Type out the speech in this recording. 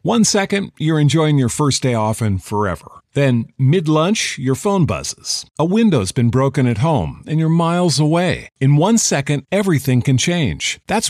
1 second, you're enjoying your first day off and forever. Then, mid-lunch, your phone buzzes. A window's been broken at home and you're miles away. In 1 second, everything can change. That's